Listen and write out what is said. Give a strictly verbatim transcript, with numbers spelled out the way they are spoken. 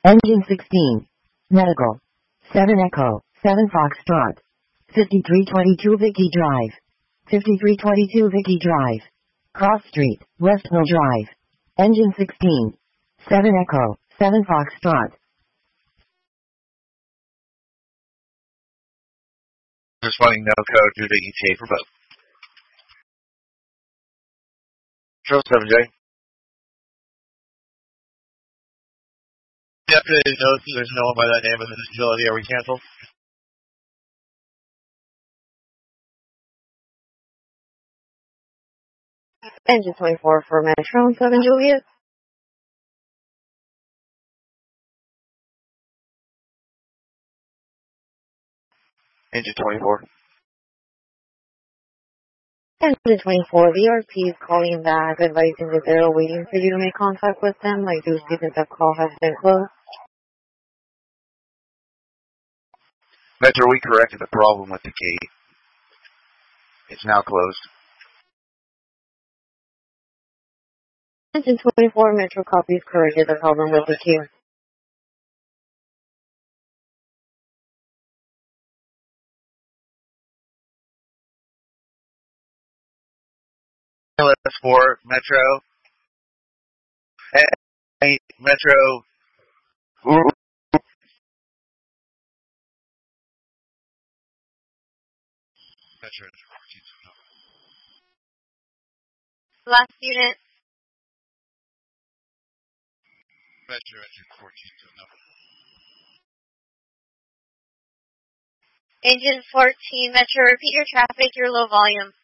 Engine sixteen. Medical. seven Echo. seven Foxtrot. fifty-three twenty-two Vicky Drive. fifty-three twenty-two Vicky Drive. Cross Street, West Hill Drive. Engine sixteen. seven Echo. seven Foxtrot. Responding no code due to E T A for both. Control seven J. You have to note that there's no one by that name in this facility. Are we canceled? Engine twenty-four for Metro seven Juliet. Engine twenty-four. Engine twenty-four, the R P is calling back, advising that they're waiting for you to make contact with them. I do see that the call has been closed. Metro, we corrected the problem with the gate. It's now closed. Engine twenty-four, Metro copies corrected the problem with the queue. L S four, Metro. Hey, Metro. Ooh. Metro. Last unit. Metro, engine fourteen, no. Engine fourteen, Metro, repeat your traffic, your low volume.